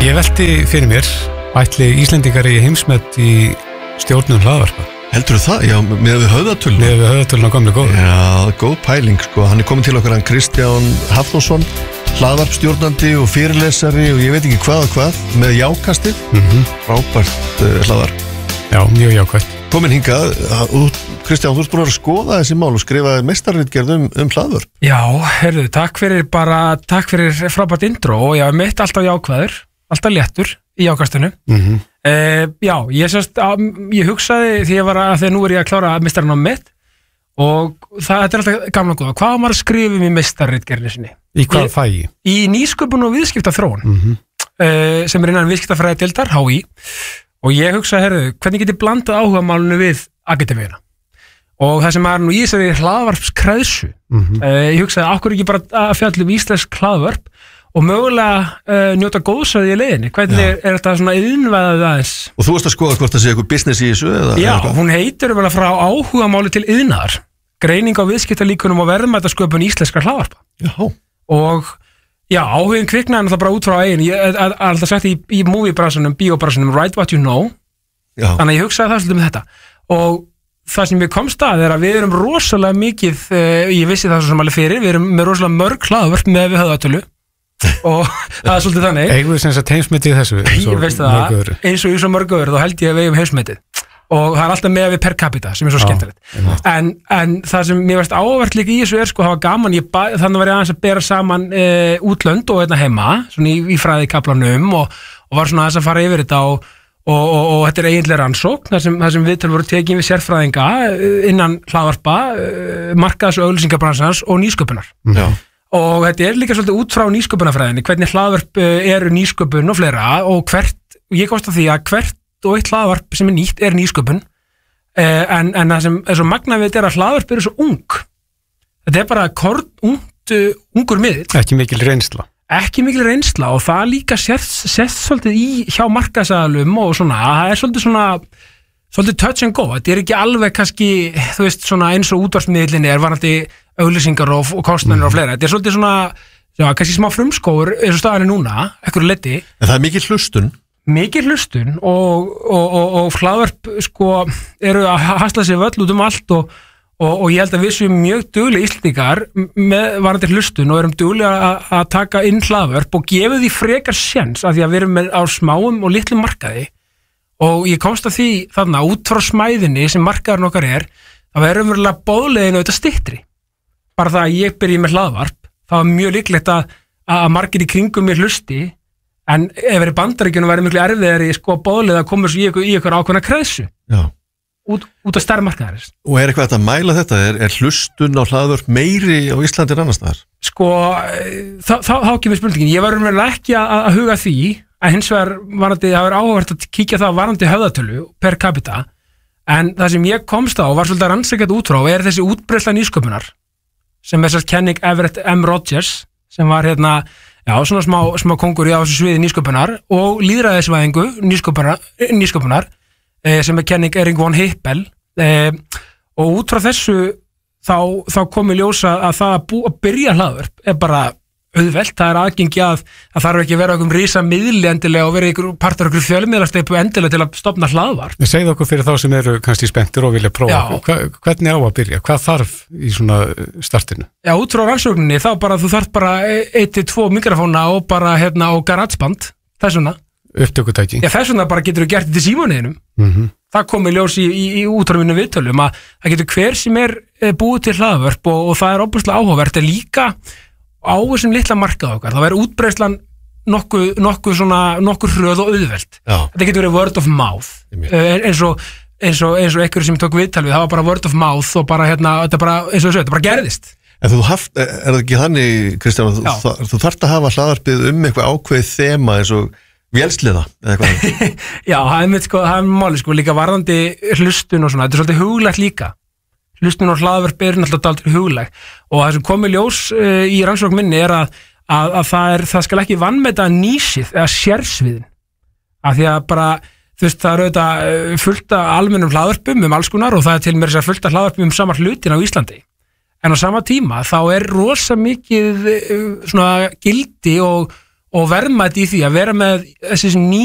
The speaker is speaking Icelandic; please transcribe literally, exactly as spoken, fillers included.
Ég velti fyrir mér, ætli Íslendingar í heimsmet í stjórnum hlaðvarpa. Heldur það? Já, með við höfðatölun. Með við höfðatölun á gamle góð. Já, góð pæling, sko. Hann er komin til okkar, hann Kristján Hafþórsson, hlaðvarpstjórnandi og fyrirlesari og ég veit ekki hvað og hvað, með jákastið. Mm-hmm. Frábært uh, hlaðvarp. Já, mjög jákvætt. Komin hingað, uh, Kristján, þú ert búin að skoða þessi mál og skrifa meistarritgerð um, um hlaðvarp. Já, herðu, takk fyrir bara, takk fyrir frábært intro og ég hef mitt alltaf jákvæður, alltaf léttur í jákastinu. Mm-hmm. Uh, já, ég, sérst, að, ég hugsaði því ég var að, þegar nú er ég að klára meistarinn á mitt og það þetta er alltaf gamla góða. Hvað var að skrifa um í meistarritgerðinni sinni? Í hvað fæi? Í nýsköpun og viðskiptaþróun, mm-hmm. uh, sem er innan viðskiptafræðideildar, H I, og ég hugsaði, herðu, hvernig get ég blandað áhugamálinu við akademíuna? Og það sem er nú í þessari hlaðvarpskræðsu, mm-hmm. uh, ég hugsaði, okkur ekki bara að fjalla um íslensk hlaðvarp og mögulega uh, njóta góðsæði í leiðinni. Hvernig er, er þetta svona iðnvæðað aðeins? Og þú varst að skoða hvort það sé eitthvað business í þessu? Eða, Já, eða hún heitir vel að frá áhugamáli til iðnaðar, greining á viðskiptalíkunum og verðmætasköpun íslenskra hlaðvarpa. Já. Og já, áhugin kviknaði náttúrulega bara út frá eigin. Ég er alltaf sagt í, í movie-bransunum, bíóbransunum, write what you know. Já. Þannig að ég hugsaði það svolítið með þetta. Og það sem ég komst að er að við erum rosalega mikið, uh, ég vissi það svo sem alveg fyrir, við erum með rosalega mörg hlaðvörp með við höfðatölu og það er svolítið þannig. Eigum við sem sagt heimsmetið í þessu? Ég veist það, eins og í svo mörg öðru, þá held ég að við eigum heimsmetið. Og það er alltaf með við per capita sem er svo skemmtilegt. En, en það sem mér veist áhvert líka í þessu er sko, það var gaman, ég ba, þannig var ég aðeins að bera saman e, útlönd og einna heima, svona í, í fræðikaflanum og, og var svona aðeins að fara yfir þetta og, og, og, og þetta er eiginlega rannsókn, þar sem, sem viðtöl voru tekin við sérfræðinga innan hlaðvarpa, markaðs- og auglýsingabransans og nýsköpunar. Já. Og þetta er líka svolítið út frá nýsköpunarfræðinni, hvernig hlaðvarp eru nýsköpun og fleira og hvert, og ég komst að því að hvert og eitt hlaðvarp sem er nýtt er nýsköpun eh, en, en það sem er svo magnað við þetta er að hlaðvarp eru svo ung. Þetta er bara korn, ungt, ungur miðill. Ekki mikil reynsla. Ekki mikil reynsla og það líka sérst svolítið í hjá markaðsaðalum og svona, það er svolítið svona svolítið touch and go. Þetta er ekki alveg kannski, þú veist, svona eins og útvarpsmiðlinni er varandi auglýsingar og, og kostnæður mm. og fleira. Þetta er svolítið svona, já, kannski smá frumskóur eins og staðan er núna, ekkur leti. En það er mikil hlustun. Mikið hlustun og, og, og, og hlaðvarp sko, eru að hasla sér völl út um allt og, og, og ég held að við séum mjög duglega Íslendingar með varandi hlustun og erum duglega að taka inn hlaðvarp og gefa því frekar séns af því að við erum með á smáum og litlum markaði og ég komst að því þarna út frá smæðinni sem markaðurinn okkar er að við erum verulega bóðleginu auðvitað styttri. Bara það að ég byrji með hlaðvarp, það var mjög líklegt að, að margir í kringum mér hlusti. En ef er í Bandaríkjunum væri miklu erfiðari sko bóðlega að koma í ykkur, í ykkur ákveðna kreðsu út, út af stærri markaðarins. Og er eitthvað að mæla þetta? Er, er hlustun á hlaðvörp meiri á Íslandi en annars staðar? Sko, þá, þá, þá kemur spurningin. Ég var verið ekki að, að huga því að hins vegar varandi, það var áhugavert að kíkja það varandi höfðatölu per capita en það sem ég komst á var svolítið rannsakað út frá er þessi útbreiðsla nýsköpunar sem er þess kenning Everett M. Rogers sem var hérna já, svona smá, smá kongur í á þessu sviði nýsköpunar og lýðræðisvæðingu nýsköpunar, nýsköpunar eh, sem er kenning Erik von Hippel eh, og út frá þessu þá, þá kom í ljósa að það að, bú, að byrja hlaðvörp er bara auðvelt, það er aðgengi að það þarf ekki að vera einhverjum rísa miðli endilega og vera einhver partur einhverjum fjölmiðlasteipu endilega til að stofna hlaðvarp. Segðu okkur fyrir þá sem eru kannski spenntir og vilja prófa, Hva, hvernig á að byrja, hvað þarf í svona startinu? Já, út frá rannsókninni þá bara þú þarf bara eitt til tvo mikrofóna og bara hérna á garatsband, þessuna. Upptökutæki. Já, þessuna bara getur þú gert þetta í símanuðinum. Mm-hmm. Það kom í ljós í, í, í útráfinu viðtölum að það getur hver sem er búið til hlaðvörp og, og það er óbúslega áhugavert að líka á þessum litla markað okkar, það væri útbreiðslan nokkuð, nokkuð svona, nokkuð hröð og auðvelt. Já. Þetta getur verið word of mouth, eins og, eins og, eins og einhverju sem tók viðtal við, það var bara word of mouth og bara hérna, þetta bara, eins og þessu, þetta bara gerðist. En þú haft, er það ekki þannig, Kristján, þú, það, þú þarft að hafa hlaðvarpið um eitthvað ákveðið þema eins og vélsliða, eða eitthvað? Já, það er mitt sko, það er máli sko, líka varðandi hlustun og svona, þetta er svolítið huglægt líka. Hlustun og hlaðvarp er náttúrulega aldrei huglæg og það sem komið ljós uh, í rannsókn minni er að, að, að það, er, það skal ekki vanmeta nísið eða sérsviðin af því að bara, þú veist, það eru auðvitað fullt af almennum hlaðvarpum um alls konar og það er til mér þess að fullt af hlaðvarpum um samar hlutin á Íslandi en á sama tíma þá er rosa mikið uh, svona gildi og, og verðmæti í því að vera með þessi ný